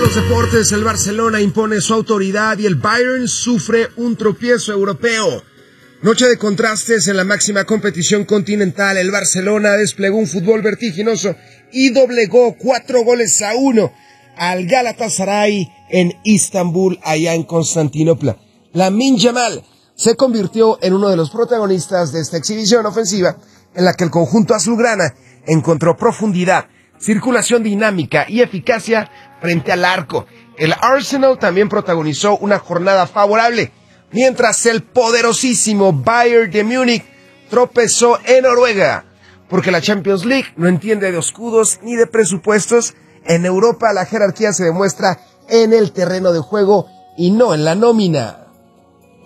los deportes, el Barcelona impone su autoridad y el Bayern sufre un tropiezo europeo. Noche de contrastes en la máxima competición continental. El Barcelona desplegó un fútbol vertiginoso y doblegó 4-1 al Galatasaray en Istambul, allá en Constantinopla. Lamine Yamal se convirtió en uno de los protagonistas de esta exhibición ofensiva en la que el conjunto azulgrana encontró profundidad, circulación dinámica y eficacia frente al arco. El Arsenal también protagonizó una jornada favorable, mientras el poderosísimo Bayern de Múnich tropezó en Noruega, porque la Champions League no entiende de escudos ni de presupuestos. En Europa la jerarquía se demuestra en el terreno de juego y no en la nómina.